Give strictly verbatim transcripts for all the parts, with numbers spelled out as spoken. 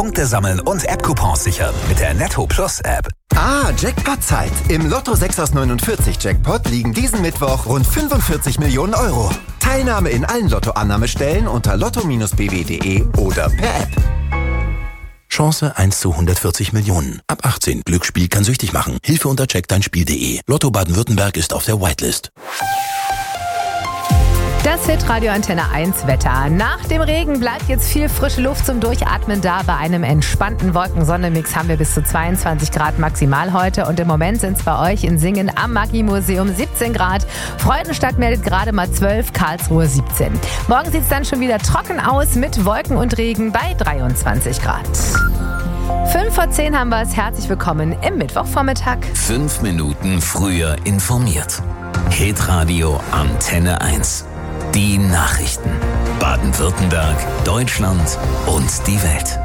Punkte sammeln und App-Coupons sichern mit der Netto Plus App. Ah, Jackpot-Zeit. Im Lotto sechs aus neunundvierzig Jackpot liegen diesen Mittwoch rund fünfundvierzig Millionen Euro. Teilnahme in allen Lottoannahmestellen unter lotto Bindestrich b w punkt d e oder per App. Chance eins zu hundertvierzig Millionen. Ab achtzehn. Glücksspiel kann süchtig machen. Hilfe unter check dein Spiel punkt de. Lotto Baden-Württemberg ist auf der Whitelist. Das Hitradio Antenne eins Wetter. Nach dem Regen bleibt jetzt viel frische Luft zum Durchatmen da. Bei einem entspannten Wolken-Sonne-Mix haben wir bis zu zweiundzwanzig Grad maximal heute. Und im Moment sind es bei euch in Singen am Maggi-Museum siebzehn Grad. Freudenstadt meldet gerade mal zwölf, Karlsruhe siebzehn. Morgen sieht es dann schon wieder trocken aus mit Wolken und Regen bei dreiundzwanzig Grad. Fünf vor zehn haben wir es. Herzlich willkommen im Mittwochvormittag. Fünf Minuten früher informiert. Hitradio Antenne eins. Die Nachrichten. Baden-Württemberg, Deutschland und die Welt.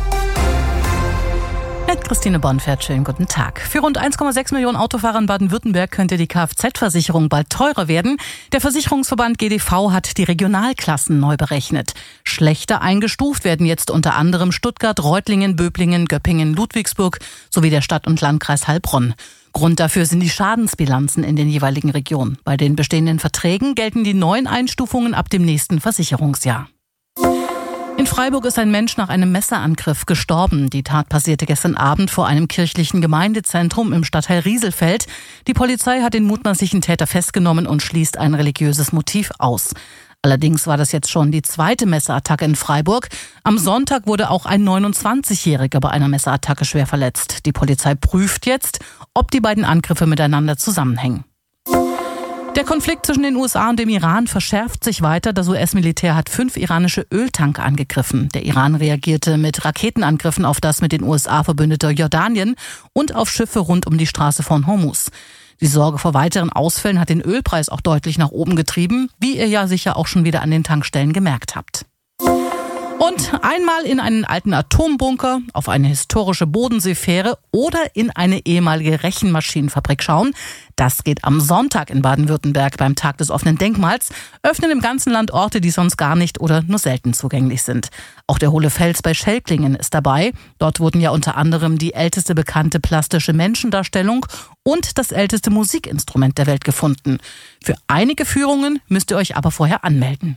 Mit Christine Bonfert, schönen guten Tag. Für rund eins Komma sechs Millionen Autofahrer in Baden-Württemberg könnte die Kfz-Versicherung bald teurer werden. Der Versicherungsverband G D V hat die Regionalklassen neu berechnet. Schlechter eingestuft werden jetzt unter anderem Stuttgart, Reutlingen, Böblingen, Göppingen, Ludwigsburg sowie der Stadt- und Landkreis Heilbronn. Grund dafür sind die Schadensbilanzen in den jeweiligen Regionen. Bei den bestehenden Verträgen gelten die neuen Einstufungen ab dem nächsten Versicherungsjahr. In Freiburg ist ein Mensch nach einem Messerangriff gestorben. Die Tat passierte gestern Abend vor einem kirchlichen Gemeindezentrum im Stadtteil Rieselfeld. Die Polizei hat den mutmaßlichen Täter festgenommen und schließt ein religiöses Motiv aus. Allerdings war das jetzt schon die zweite Messerattacke in Freiburg. Am Sonntag wurde auch ein neunundzwanzigjähriger bei einer Messerattacke schwer verletzt. Die Polizei prüft jetzt, ob die beiden Angriffe miteinander zusammenhängen. Der Konflikt zwischen den U S A und dem Iran verschärft sich weiter. Das U S-Militär hat fünf iranische Öltanker angegriffen. Der Iran reagierte mit Raketenangriffen auf das mit den U S A verbündete Jordanien und auf Schiffe rund um die Straße von Hormuz. Die Sorge vor weiteren Ausfällen hat den Ölpreis auch deutlich nach oben getrieben, wie ihr ja sicher auch schon wieder an den Tankstellen gemerkt habt. Und einmal in einen alten Atombunker, auf eine historische Bodenseefähre oder in eine ehemalige Rechenmaschinenfabrik schauen. Das geht am Sonntag in Baden-Württemberg beim Tag des offenen Denkmals. Öffnen im ganzen Land Orte, die sonst gar nicht oder nur selten zugänglich sind. Auch der Hohle Fels bei Schelklingen ist dabei. Dort wurden ja unter anderem die älteste bekannte plastische Menschendarstellung und das älteste Musikinstrument der Welt gefunden. Für einige Führungen müsst ihr euch aber vorher anmelden.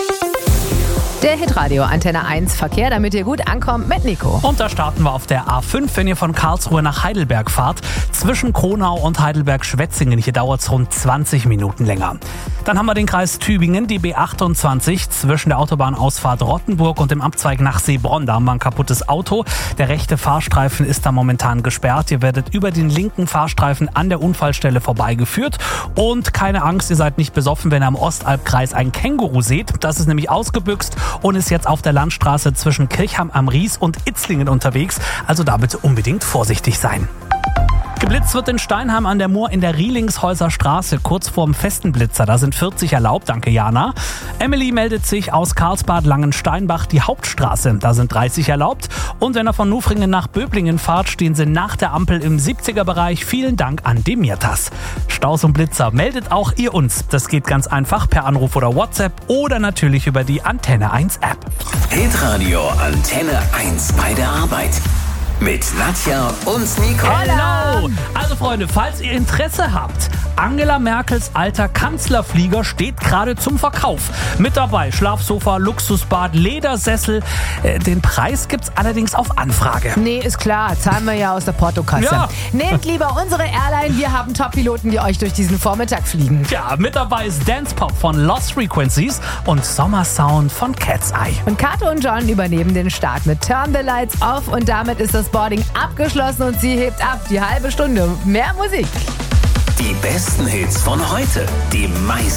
Der Hitradio Antenne eins Verkehr, damit ihr gut ankommt mit Nico. Und da starten wir auf der A fünf, wenn ihr von Karlsruhe nach Heidelberg fahrt. Zwischen Kronau und Heidelberg-Schwetzingen. Hier dauert es rund zwanzig Minuten länger. Dann haben wir den Kreis Tübingen, die B achtundzwanzig zwischen der Autobahnausfahrt Rottenburg und dem Abzweig nach Seebronn. Da haben wir ein kaputtes Auto. Der rechte Fahrstreifen ist da momentan gesperrt. Ihr werdet über den linken Fahrstreifen an der Unfallstelle vorbeigeführt. Und keine Angst, ihr seid nicht besoffen, wenn ihr am Ostalbkreis ein Känguru seht. Das ist nämlich ausgebüxt und ist jetzt auf der Landstraße zwischen Kirchheim am Ries und Itzlingen unterwegs. Also da bitte unbedingt vorsichtig sein. Geblitzt wird in Steinheim an der Mur in der Rielingshäuser Straße, kurz vorm Festenblitzer. Da sind vierzig erlaubt, danke Jana. Emily meldet sich aus Karlsbad Langensteinbach, die Hauptstraße. Da sind dreißig erlaubt. Und wenn ihr von Nufringen nach Böblingen fahrt, stehen sie nach der Ampel im siebziger-Bereich. Vielen Dank an Demirtas. Staus und Blitzer, meldet auch ihr uns. Das geht ganz einfach per Anruf oder WhatsApp oder natürlich über die Antenne eins App. Hitradio Antenne eins bei der Arbeit. Mit Nadja und Nico. Hallo! Also Freunde, falls ihr Interesse habt, Angela Merkels alter Kanzlerflieger steht gerade zum Verkauf. Mit dabei Schlafsofa, Luxusbad, Ledersessel. Äh, den Preis gibt's allerdings auf Anfrage. Nee, ist klar, zahlen wir ja aus der Portokasse. Ja. Nehmt lieber unsere Airline, wir haben Top-Piloten, die euch durch diesen Vormittag fliegen. Ja, mit dabei ist Dance Pop von Lost Frequencies und Sommersound von Cat's Eye. Und Kato und John übernehmen den Start mit Turn the Lights Off und damit ist das Boarding abgeschlossen und sie hebt ab. Die halbe Stunde. Mehr Musik. Die besten Hits von heute. Die meisten